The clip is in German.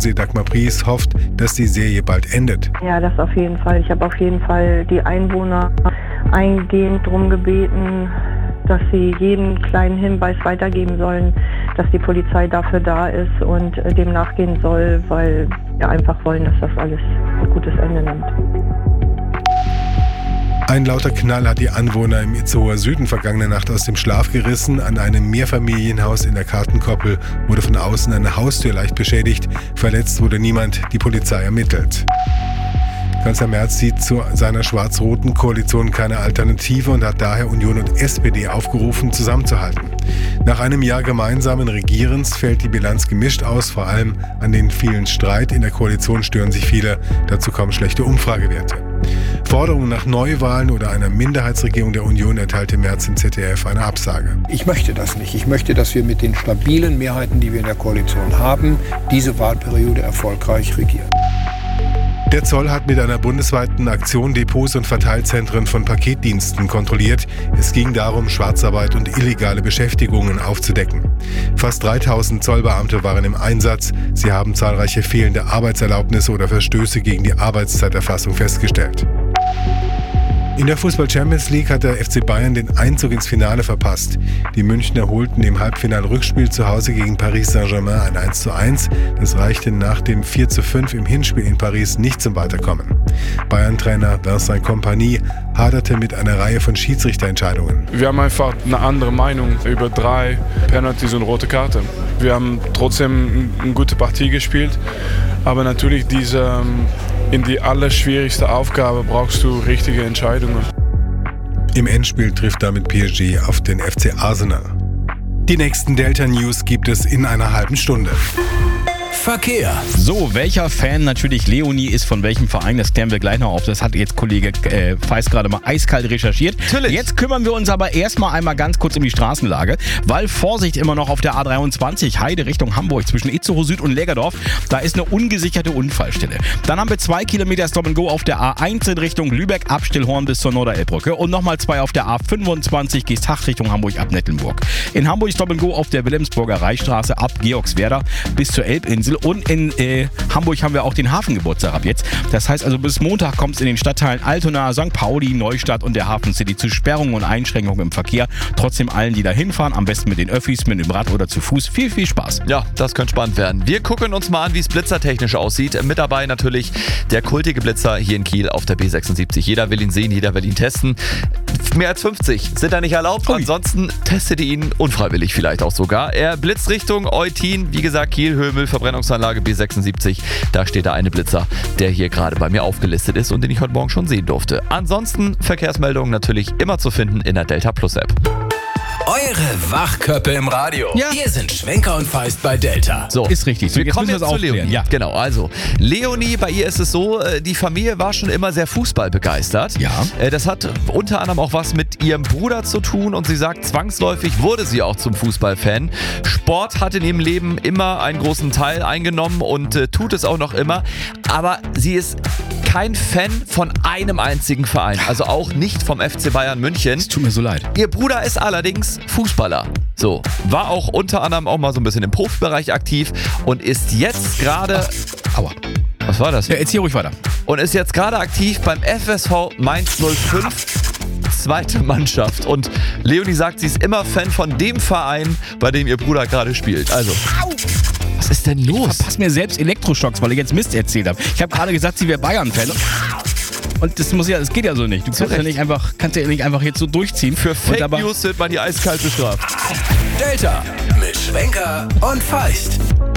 Susi Dagmar Pries hofft, dass die Serie bald endet. Ja, das auf jeden Fall. Ich habe auf jeden Fall die Einwohner eingehend darum gebeten, dass sie jeden kleinen Hinweis weitergeben sollen, dass die Polizei dafür da ist und dem nachgehen soll, weil wir einfach wollen, dass das alles ein gutes Ende nimmt. Ein lauter Knall hat die Anwohner im Itzehoer Süden vergangene Nacht aus dem Schlaf gerissen. An einem Mehrfamilienhaus in der Kartenkoppel wurde von außen eine Haustür leicht beschädigt. Verletzt wurde niemand, die Polizei ermittelt. Kanzler Merz sieht zu seiner schwarz-roten Koalition keine Alternative und hat daher Union und SPD aufgerufen, zusammenzuhalten. Nach einem Jahr gemeinsamen Regierens fällt die Bilanz gemischt aus, vor allem an den vielen Streit. In der Koalition stören sich viele, dazu kommen schlechte Umfragewerte. Forderungen nach Neuwahlen oder einer Minderheitsregierung der Union erteilte Merz im ZDF eine Absage. Ich möchte das nicht. Ich möchte, dass wir mit den stabilen Mehrheiten, die wir in der Koalition haben, diese Wahlperiode erfolgreich regieren. Der Zoll hat mit einer bundesweiten Aktion Depots und Verteilzentren von Paketdiensten kontrolliert. Es ging darum, Schwarzarbeit und illegale Beschäftigungen aufzudecken. Fast 3000 Zollbeamte waren im Einsatz. Sie haben zahlreiche fehlende Arbeitserlaubnisse oder Verstöße gegen die Arbeitszeiterfassung festgestellt. In der Fußball-Champions League hat der FC Bayern den Einzug ins Finale verpasst. Die Münchner holten im Halbfinal-Rückspiel zu Hause gegen Paris Saint-Germain ein 1:1. Das reichte nach dem 4:5 im Hinspiel in Paris nicht zum Weiterkommen. Bayern-Trainer Vincent Kompany haderte mit einer Reihe von Schiedsrichterentscheidungen. Wir haben einfach eine andere Meinung über 3 Penalties und rote Karten. Wir haben trotzdem eine gute Partie gespielt, aber natürlich in die allerschwierigste Aufgabe brauchst du richtige Entscheidungen. Im Endspiel trifft damit PSG auf den FC Arsenal. Die nächsten Delta-News gibt es in einer halben Stunde. Verkehr. So, welcher Fan natürlich Leonie ist von welchem Verein, das klären wir gleich noch auf. Das hat jetzt Kollege Feist gerade mal eiskalt recherchiert. Natürlich. Jetzt kümmern wir uns aber erstmal einmal ganz kurz um die Straßenlage, weil Vorsicht immer noch auf der A23 Heide Richtung Hamburg zwischen Itzehoe Süd und Lägerdorf. Da ist eine ungesicherte Unfallstelle. Dann haben wir 2 Kilometer Stop and Go auf der A1 in Richtung Lübeck ab Stillhorn bis zur Norderelbbrücke und nochmal 2 auf der A25 Geesthacht Richtung Hamburg ab Nettelnburg. In Hamburg Stop and Go auf der Wilhelmsburger Reichsstraße ab Georgswerda bis zur Elbinsel. Und in Hamburg haben wir auch den Hafengeburtstag ab jetzt. Das heißt also, bis Montag kommt es in den Stadtteilen Altona, St. Pauli, Neustadt und der Hafen City zu Sperrungen und Einschränkungen im Verkehr. Trotzdem allen, die da hinfahren, am besten mit den Öffis, mit dem Rad oder zu Fuß. Viel, viel Spaß. Ja, das könnte spannend werden. Wir gucken uns mal an, wie es blitzertechnisch aussieht. Mit dabei natürlich der kultige Blitzer hier in Kiel auf der B76. Jeder will ihn sehen, jeder will ihn testen. Mehr als 50 sind da nicht erlaubt. Ansonsten testet ihr ihn unfreiwillig vielleicht auch sogar. Er blitzt Richtung Eutin, wie gesagt, Kiel, Hömel, Verbrennungsanlage B76. Da steht da eine Blitzer, der hier gerade bei mir aufgelistet ist und den ich heute Morgen schon sehen durfte. Ansonsten Verkehrsmeldungen natürlich immer zu finden in der Delta Plus App. Eure Wachköppe im Radio. Ja. Hier sind Schwenker und Feist bei Delta. So, ist richtig. So, wir kommen jetzt zu Leonie. Ja. Genau, also Leonie, bei ihr ist es so, die Familie war schon immer sehr Fußball begeistert. Ja. Das hat unter anderem auch was mit ihrem Bruder zu tun und sie sagt, zwangsläufig wurde sie auch zum Fußballfan. Sport hat in ihrem Leben immer einen großen Teil eingenommen und tut es auch noch immer. Aber sie ist kein Fan von einem einzigen Verein, also auch nicht vom FC Bayern München. Es tut mir so leid. Ihr Bruder ist allerdings Fußballer. So, war auch unter anderem auch mal so ein bisschen im Profibereich aktiv und ist jetzt gerade... Aua. Was war das? Ja, erzähl ruhig weiter. Und ist jetzt gerade aktiv beim FSV Mainz 05, zweite Mannschaft. Und Leonie sagt, sie ist immer Fan von dem Verein, bei dem ihr Bruder gerade spielt. Also... Was ist denn los? Ich verpasse mir selbst Elektroschocks, weil ich jetzt Mist erzählt habe. Ich habe gerade gesagt, sie wäre Bayern-Fan. Und das geht ja so nicht. Du kannst ja nicht einfach jetzt so durchziehen. Für Fake News wird man die eiskalt bestraft. Delta mit Schwenker und Feist.